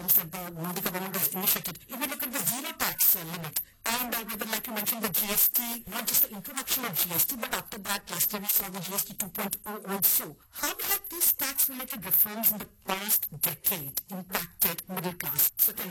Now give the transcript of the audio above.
reforms that the Modi government has initiated. If we look at the zero tax limit, and like you mentioned, the GST, not just the introduction of GST, but after that, last year we saw the GST 2.0 also. How have these tax-related reforms in the past decade impacted middle class? So can